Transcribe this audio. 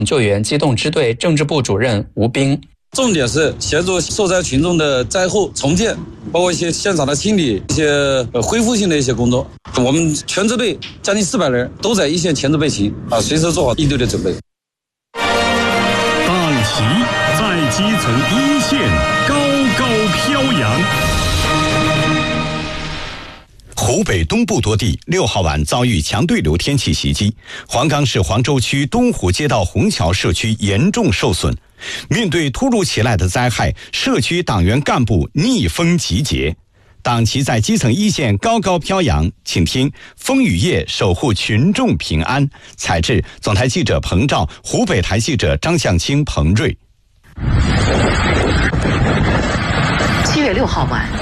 救援机动支队政治部主任吴斌。 重点是协助受灾群众的灾后重建，包括一些现场的清理、一些恢复性的一些工作。我们全支队将近400人都在一线前置备勤随时做好应对的准备。 大旗在基层一线高高飘扬。 湖北东部多地6号晚遭遇强对流天气袭击，黄冈市黄州区东湖街道虹桥社区严重受损。面对突如其来的灾害，社区党员干部逆风集结，党旗在基层一线高高飘扬。请听风雨夜守护群众平安。采制总台记者彭照，湖北台记者张向清、彭瑞。 7月6号晚。